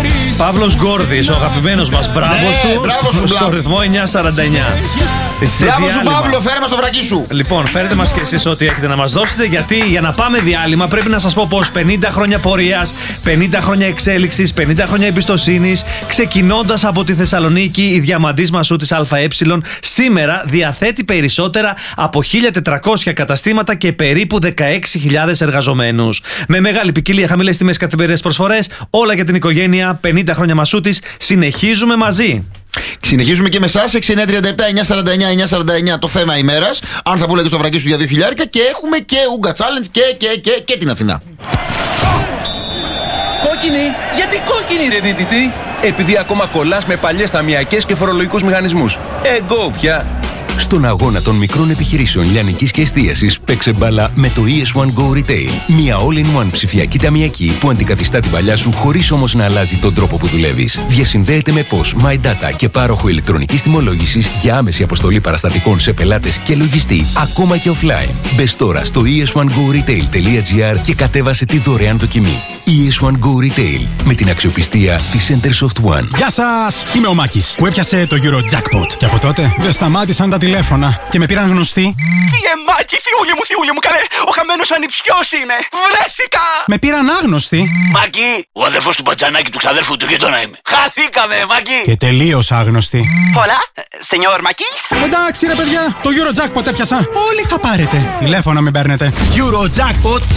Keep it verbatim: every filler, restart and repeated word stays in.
Παύλος Γκόρδης, ο αγαπημένος μας. Μπράβο Ναι, σου, μπράβο στο, σου, στο μπράβο. ρυθμό εννιά σαράντα εννιά. Μπράβο σου, Παύλο, φέρε μας το βρακί σου. Λοιπόν, φέρετε μας και εσείς ό,τι έχετε να μας δώσετε, γιατί για να πάμε διάλειμμα πρέπει να σας πω πως πενήντα χρόνια πορείας, πενήντα χρόνια εξέλιξης, πενήντα χρόνια εμπιστοσύνης, ξεκινώντας από τη Θεσσαλονίκη, η Διαμαντής Μασούτης ΑΕ σήμερα διαθέτει περισσότερα από χίλια τετρακόσια καταστήματα και περίπου δεκαέξι χιλιάδες εργαζομένους. Με μεγάλη ποικιλία, χαμηλές τιμές, καθημερινές προσφορές, όλα για την οικογένεια. πενήντα χρόνια Μασούτης, συνεχίζουμε μαζί. Συνεχίζουμε και με εσάς. έξι εννιά τριάντα επτά εννιά σαράντα εννιά εννιά σαράντα εννιά το θέμα ημέρας. Αν θα πουλέτε στο βρακί σου για δύο χιλιάρικα. Και έχουμε και Ούγκα Challenge και, και, και, και την Αθηνά. Κόκκινη! Γιατί κόκκινη, ρε δίτητη! Επειδή ακόμα κολλάς με παλιές ταμιακές και φορολογικούς μηχανισμούς. Εγώ πια! Στον αγώνα των μικρών επιχειρήσεων λιανικής και εστίασης, παίξε μπάλα με το ι ες one Go Retail. Μια all-in-one ψηφιακή ταμιακή που αντικαθιστά την παλιά σου χωρίς όμως να αλλάζει τον τρόπο που δουλεύεις. Διασυνδέεται με πώς, My Data και πάροχο ηλεκτρονικής τιμολόγησης για άμεση αποστολή παραστατικών σε πελάτες και λογιστή, ακόμα και offline. Μπες τώρα στο ι ες one go retail τελεία τζι άρ και κατέβασε τη δωρεάν δοκιμή. ι ες one Go Retail, με την αξιοπιστία της Centersoft One. Γεια σας! Είμαι ο Μάκης που έπιασε το Eurojackpot. Και από τότε δεν σταμάτησαν τα τηλέφωνα και με πήραν γνωστοί. Φύγε Μάκη, θιούλη μου, θιούλη μου, καλέ, ο χαμένος ανιψιός είμαι. Βρέθηκα! Με πήραν άγνωστοι. Μάκη, ο αδερφός του Μπατζανάκη του ξαδέρφου του γείτονα είμαι. Χαθήκαμε, Μάκη! Και τελείως άγνωστοι. Hola, señor Μακής. Εντάξει ρε παιδιά, το Eurojackpot έπιασα. Όλοι θα πάρετε. Τηλέφωνα μην παίρνετε. Eurojackpot